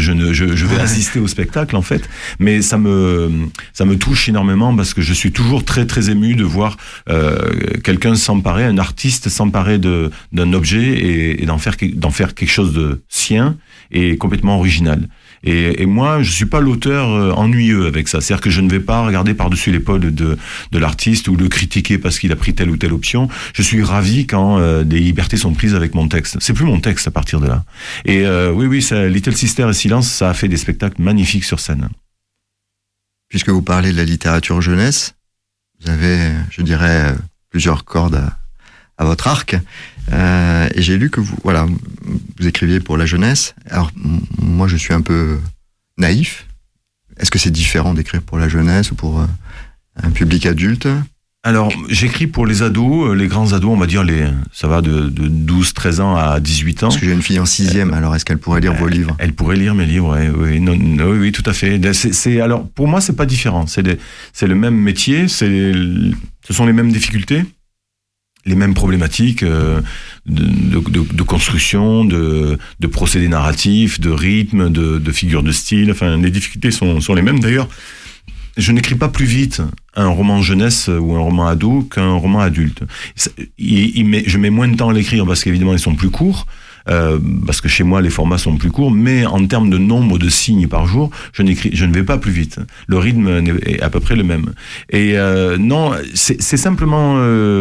je vais assister au spectacle en fait, mais ça me touche énormément parce que je suis toujours très très ému de voir quelqu'un s'emparer, un artiste s'emparer d'un objet et d'en faire quelque chose de sien et complètement original. Et moi, je suis pas l'auteur ennuyeux avec ça. C'est-à-dire que je ne vais pas regarder par-dessus l'épaule de l'artiste ou le critiquer parce qu'il a pris telle ou telle option. Je suis ravi quand des libertés sont prises avec mon texte. C'est plus mon texte à partir de là. Et oui, ça, Little Sister et Silence, ça a fait des spectacles magnifiques sur scène. Puisque vous parlez de la littérature jeunesse, vous avez, je dirais, plusieurs cordes à votre arc. Et j'ai lu que vous écriviez pour la jeunesse. Alors, moi, je suis un peu naïf. Est-ce que c'est différent d'écrire pour la jeunesse ou pour un public adulte ? Alors, j'écris pour les ados, les grands ados, on va dire, ça va de 12-13 ans à 18 ans. Parce que j'ai une fille en 6e, alors est-ce qu'elle pourrait lire vos livres ? Elle pourrait lire mes livres, oui, tout à fait. Alors, pour moi, c'est pas différent. C'est le même métier, ce sont les mêmes difficultés, les mêmes problématiques de construction, de procédés narratifs, de rythme, de figures de style. Enfin, les difficultés sont les mêmes. D'ailleurs, je n'écris pas plus vite un roman jeunesse ou un roman ado qu'un roman adulte. Je mets moins de temps à l'écrire parce qu'évidemment, ils sont plus courts. Parce que chez moi les formats sont plus courts, mais en termes de nombre de signes par jour, je ne vais pas plus vite. Le rythme est à peu près le même. Et non, c'est simplement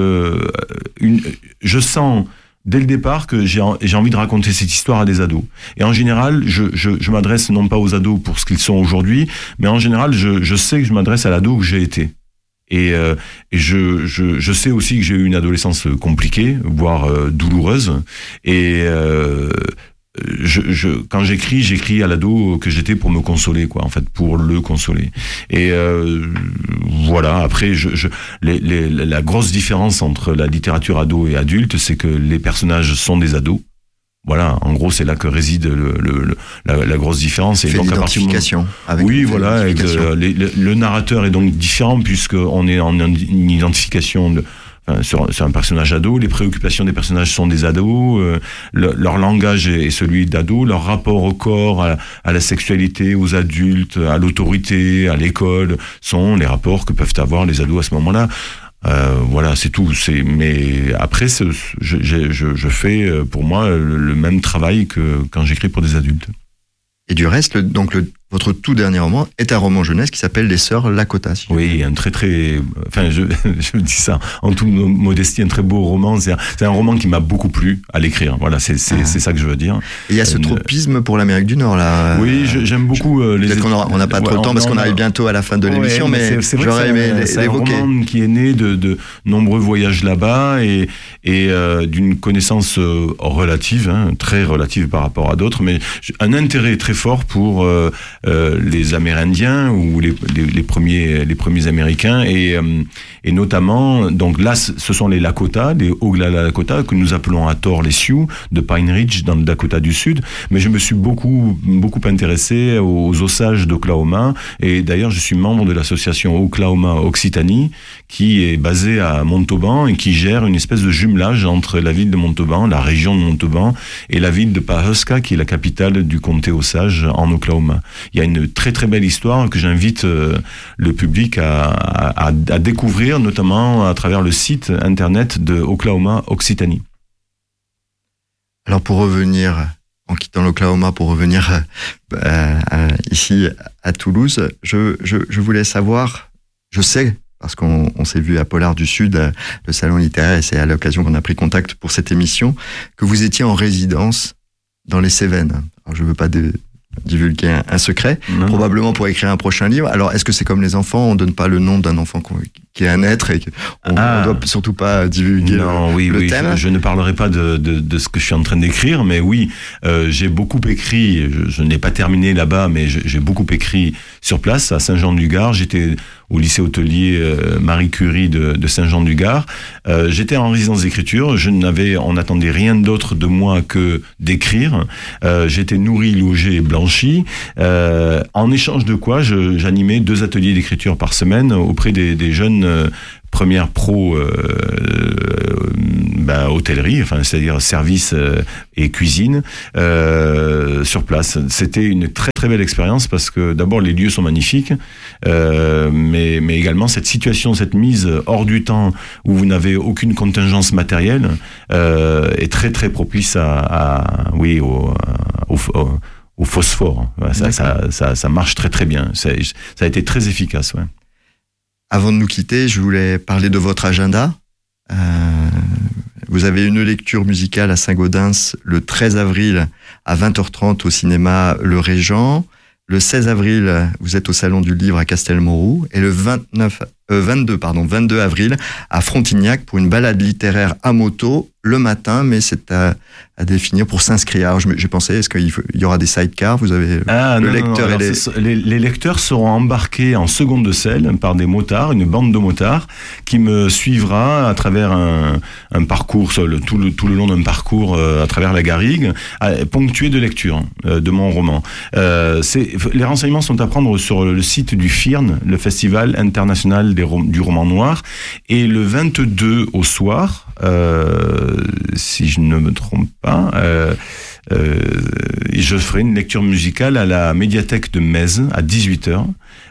je sens dès le départ que j'ai envie de raconter cette histoire à des ados. Et en général, je m'adresse non pas aux ados pour ce qu'ils sont aujourd'hui, mais en général, je sais que je m'adresse à l'ado que j'ai été. Et je sais aussi que j'ai eu une adolescence compliquée, voire douloureuse. Et quand j'écris à l'ado que j'étais pour me consoler, quoi, en fait, pour le consoler. Et voilà. Après, la grosse différence entre la littérature ado et adulte, c'est que les personnages sont des ados. Voilà, en gros, c'est là que réside la grosse différence. Et donc, l'identification. Oui, voilà. Le narrateur est donc différent puisqu'on est en une identification sur un personnage ado. Les préoccupations des personnages sont des ados. Leur langage est celui d'ados. Leur rapport au corps, à la sexualité, aux adultes, à l'autorité, à l'école, sont les rapports que peuvent avoir les ados à ce moment-là. Voilà, c'est tout. Mais après, je fais pour moi le même travail que quand j'écris pour des adultes. Et du reste, votre tout dernier roman est un roman jeunesse qui s'appelle Les Sœurs Lakota. Oui, un très très, enfin je dis ça en toute modestie, un très beau roman. C'est un roman qui m'a beaucoup plu à l'écrire. Voilà, c'est ça que je veux dire. Et il y a ce tropisme pour l'Amérique du Nord là. Oui, j'aime beaucoup les. Peut-être qu'on n'a pas trop le temps parce qu'on arrive bientôt à la fin de l'émission, mais j'aurais aimé l'évoquer. C'est un roman qui est né de nombreux voyages là-bas et d'une connaissance relative, très relative par rapport à d'autres, mais un intérêt très fort pour les Amérindiens ou les premiers Américains et notamment donc là ce sont les Lakota, les Oglala Lakota que nous appelons à tort les Sioux de Pine Ridge dans le Dakota du Sud, mais je me suis beaucoup intéressé aux Osages d'Oklahoma et d'ailleurs je suis membre de l'association Oklahoma Occitanie qui est basée à Montauban et qui gère une espèce de jumelage entre la ville de Montauban, la région de Montauban et la ville de Pawhuska qui est la capitale du comté Osage en Oklahoma. Il y a une très très belle histoire que j'invite le public à découvrir, notamment à travers le site internet de Oklahoma Occitanie. Alors pour revenir, en quittant l'Oklahoma, pour revenir ici à Toulouse, je voulais savoir, je sais, parce qu'on s'est vu à Pollard du Sud, le salon littéraire, et c'est à l'occasion qu'on a pris contact pour cette émission, que vous étiez en résidence dans les Cévennes. Alors je ne veux pas divulguer un secret, probablement pour écrire un prochain livre. Alors, est-ce que c'est comme les enfants, on donne pas le nom d'un enfant qui est à naître et on doit surtout pas divulguer le thème? Je ne parlerai pas de ce que je suis en train d'écrire, mais oui, j'ai beaucoup écrit, je n'ai pas terminé là-bas, mais j'ai beaucoup écrit sur place, à Saint-Jean-du-Gard. J'étais au lycée hôtelier Marie Curie de Saint-Jean-du-Gard. J'étais en résidence d'écriture, on n'attendait rien d'autre de moi que d'écrire. J'étais nourri, logé et blanchi. En échange de quoi, j'animais 2 ateliers d'écriture par semaine auprès des jeunes première pro hôtellerie, enfin c'est-à-dire service et cuisine sur place. C'était une très très belle expérience parce que d'abord les lieux sont magnifiques, mais également cette situation, cette mise hors du temps où vous n'avez aucune contingence matérielle est très très propice au phosphore. Ça marche très très bien. Ça a été très efficace. Ouais. Avant de nous quitter, je voulais parler de votre agenda. Vous avez une lecture musicale à Saint-Gaudens le 13 avril à 20h30 au cinéma Le Régent. Le 16 avril, vous êtes au Salon du Livre à Castelmourou. Et le 22 avril à Frontignac pour une balade littéraire à moto le matin, mais c'est à définir pour s'inscrire. Alors j'ai pensé, est-ce qu'il y aura des sidecars? Vous avez lecteur et les lecteurs seront embarqués en seconde selle par des motards, une bande de motards qui me suivra à travers un parcours, tout le long d'un parcours à travers la Garrigue, ponctué de lecture de mon roman. Les renseignements sont à prendre sur le site du FIRN, le Festival international du roman noir, et le 22 au soir, si je ne me trompe pas, je ferai une lecture musicale à la médiathèque de Metz à 18h,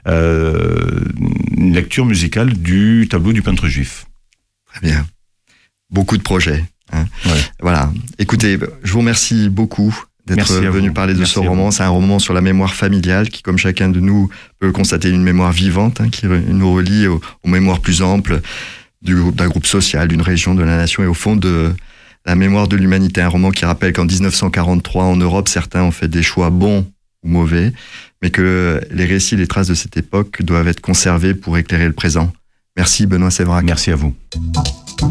une lecture musicale du tableau du peintre juif. Très bien. Beaucoup de projets. Hein. Ouais. Voilà. Écoutez, je vous remercie beaucoup d'être venu parler de ce roman. C'est un roman sur la mémoire familiale qui, comme chacun de nous peut le constater, est une mémoire vivante, qui nous relie aux mémoires plus amples d'un groupe social, d'une région, de la nation et au fond de la mémoire de l'humanité. Un roman qui rappelle qu'en 1943, en Europe, certains ont fait des choix bons ou mauvais, mais que les récits, les traces de cette époque doivent être conservés pour éclairer le présent. Merci Benoît Séverac. Merci à vous.